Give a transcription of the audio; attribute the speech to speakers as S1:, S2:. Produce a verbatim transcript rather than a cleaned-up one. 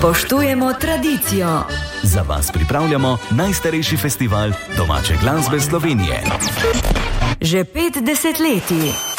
S1: Spoštujemo tradicijo.
S2: Za vas pripravljamo najstarejši festival domače glasbe Slovenije.
S1: Že pet desetletij.